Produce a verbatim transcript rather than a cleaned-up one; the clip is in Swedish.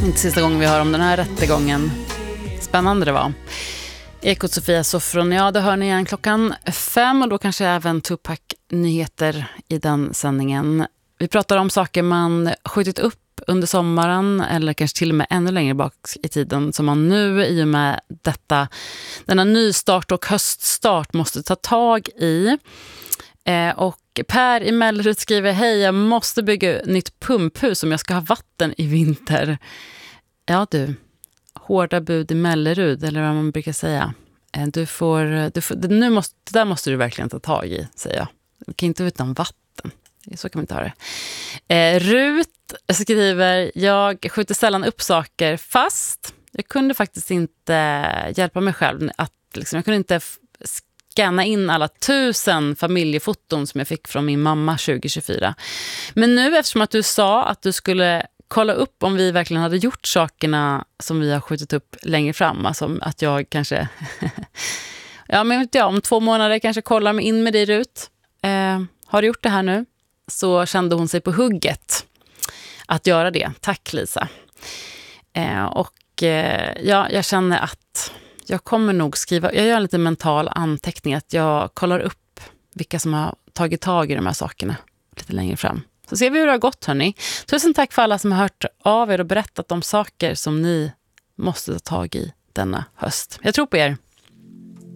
Inte sista gången vi hör om den här rättegången. Spännande det var. Ekot Sofia Sofron, ja det hör ni igen klockan fem och då kanske även Tupac-nyheter i den sändningen. Vi pratar om saker man skjutit upp under sommaren eller kanske till och med ännu längre bak i tiden som man nu i och med detta, denna nystart och höststart måste ta tag i. Eh, och Per i Mellerud skriver: hej, jag måste bygga nytt pumphus om jag ska ha vatten i vinter. Ja du, hårda bud i Mellerud eller vad man brukar säga. Eh, du får, du får, nu måste, det där måste du verkligen ta tag i, säger jag. Du kan inte utan vatten. Så kan man inte ha det. Eh, Rut skriver: jag skjuter sällan upp saker fast jag kunde faktiskt inte hjälpa mig själv. Att, liksom, jag kunde inte f- scanna in alla tusen familjefoton som jag fick från min mamma tjugo tjugofyra. Men nu eftersom att du sa att du skulle kolla upp om vi verkligen hade gjort sakerna som vi har skjutit upp längre fram. Alltså att jag kanske ja men vet jag, om två månader kanske kollar mig in med dig Rut. Eh, har du gjort det här nu? Så kände hon sig på hugget att göra det. Tack Lisa. Eh, och eh, ja, jag känner att jag kommer nog skriva, jag gör en lite mental anteckning att jag kollar upp vilka som har tagit tag i de här sakerna lite längre fram. Så ser vi hur det har gått, hörni. Tusen tack för alla som har hört av er och berättat om saker som ni måste ta tag i denna höst. Jag tror på er.